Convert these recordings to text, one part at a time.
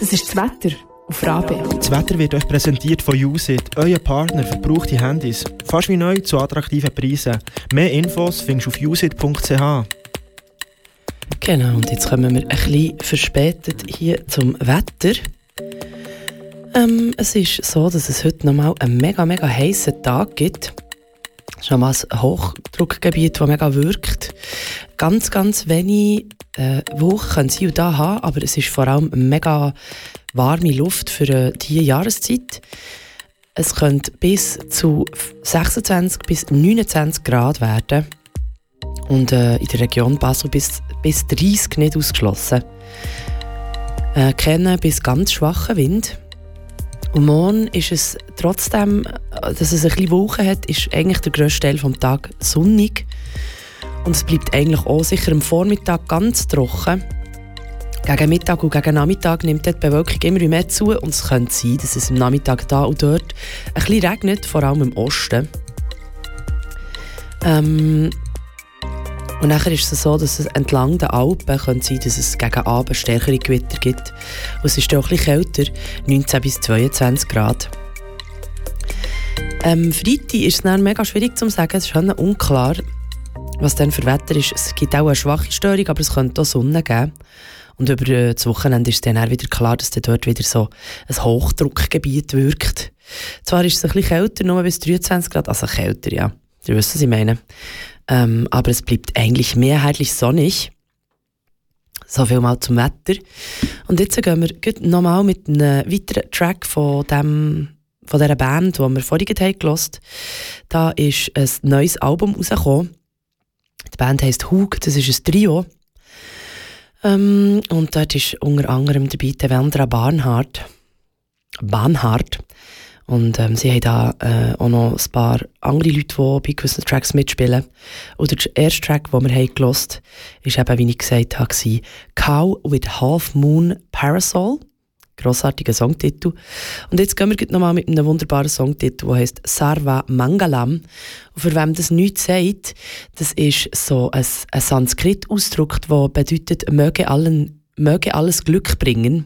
Das ist das Wetter auf RABE. Das Wetter wird euch präsentiert von USIT, euer Partner für gebrauchte Handys. Fast wie neu zu attraktiven Preisen. Mehr Infos findest du auf usit.ch. Genau, und jetzt kommen wir ein bisschen verspätet hier zum Wetter. Es ist so, dass es heute nochmal einen mega heissen Tag gibt. Es ist nochmal ein Hochdruckgebiet, das mega wirkt. Ganz wenig Wolken können sie da haben, aber es ist vor allem mega warme Luft für diese Jahreszeit. Es könnte bis zu 26 bis 29 Grad werden. Und in der Region Basel bis 30 nicht ausgeschlossen. Kennen bis ganz schwachen Wind. Und morgen ist es trotzdem, dass es ein bisschen Wolken hat, ist eigentlich der grösste Teil des Tages sonnig. Und es bleibt eigentlich auch sicher am Vormittag ganz trocken. Gegen Mittag und gegen Nachmittag nimmt die Bewölkung immer mehr zu und es könnte sein, dass es am Nachmittag da und dort ein bisschen regnet, vor allem im Osten. Und nachher ist es so, dass es entlang der Alpen könnte sein, dass es gegen Abend stärkere Gewitter gibt. Und es ist auch ein bisschen kälter, 19 bis 22 Grad. Freitag ist es dann mega schwierig zu sagen, es ist schon unklar, was dann für Wetter ist. Es gibt auch eine schwache Störung, aber es könnte auch Sonne geben. Und über das Wochenende ist dann wieder klar, dass dann dort wieder so ein Hochdruckgebiet wirkt. Zwar ist es ein bisschen kälter, nur bis 23 Grad, also kälter, ja. Ihr wisst, was ich meine. Aber es bleibt eigentlich mehrheitlich sonnig. So viel mal zum Wetter. Und jetzt gehen wir nochmal mit einem weiteren Track von dieser Band, die wir vorhin gehört haben. Da ist ein neues Album rausgekommen. Die Band heisst Hug, das ist ein Trio. Und dort ist unter anderem dabei Devendra Banhart. Und sie haben da auch noch ein paar andere Leute, die bei gewissen Tracks mitspielen. Und der erste Track, den wir haben gehört haben, war eben, wie ich gesagt habe, «Cow with Half Moon Parasol». Grossartiger Songtitel. Und jetzt gehen wir nochmal mit einem wunderbaren Songtitel, der heisst «Sarva Mangalam». Und für wen das nichts sagt, das ist so ein Sanskrit-Ausdruck, der bedeutet «möge alles Glück bringen».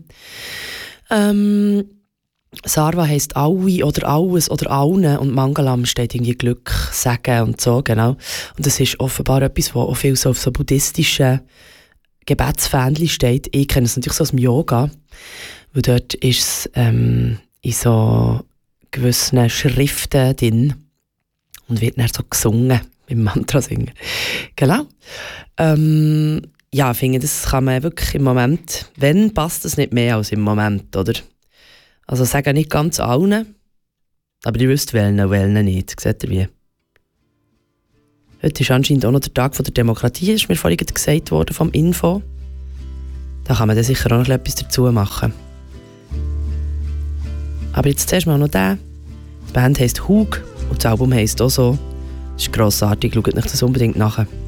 Sarva heisst «Aui» oder «Alles» oder «Allen» und Mangalam steht irgendwie «Glück», «Segen» und so, genau. Und das ist offenbar etwas, was auch viel so auf so buddhistischen Gebetsfähnchen steht. Ich kenne es natürlich so aus dem Yoga, weil dort ist es in so gewissen Schriften drin und wird dann so gesungen, im Mantra singen. Genau. Ja, ich finde, das kann man wirklich im Moment, wenn, passt das nicht mehr als im Moment, oder? Also sagen nicht ganz allen, aber ihr wisst welchen nicht. Seht ihr wie? Heute ist anscheinend auch noch der Tag der Demokratie, ist mir vorhin gesagt worden vom Info. Da kann man dann sicher auch noch etwas dazu machen. Aber jetzt zuerst mal noch den. Die Band heisst Hug und das Album heisst auch so. Das ist grossartig, schaut euch das unbedingt nach.